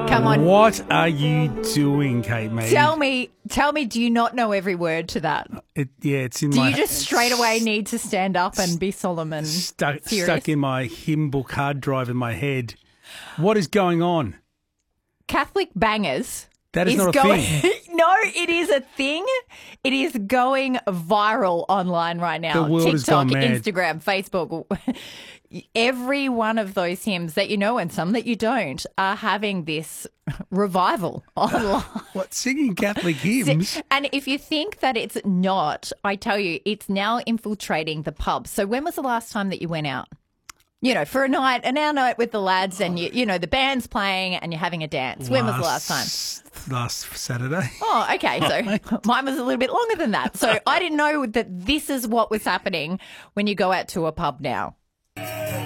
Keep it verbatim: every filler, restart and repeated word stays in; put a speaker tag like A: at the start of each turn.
A: Come on.
B: What are you doing, Kate Mead?
A: Tell me, tell me, do you not know every word to that?
B: It, yeah, it's in
A: Do
B: my...
A: you just straight away need to stand up and be solemn and
B: stuck,
A: serious?
B: stuck in my hymn book hard drive in my head. What is going on?
A: Catholic bangers.
B: That is,
A: is
B: not a
A: going,
B: thing.
A: No, it is a thing. It is going viral online right now.
B: The world
A: TikTok,
B: has gone mad.
A: Instagram, Facebook. Every one of those hymns that you know and some that you don't are having this revival online.
B: What, singing Catholic hymns?
A: And if you think that it's not, I tell you, it's now infiltrating the pubs. So when was the last time that you went out? You know, for a night, an hour night with the lads and, you you know, the band's playing and you're having a dance. When was the last time?
B: Last Saturday.
A: Oh, okay. So mine was a little bit longer than that. So I didn't know that this is what was happening when you go out to a pub now.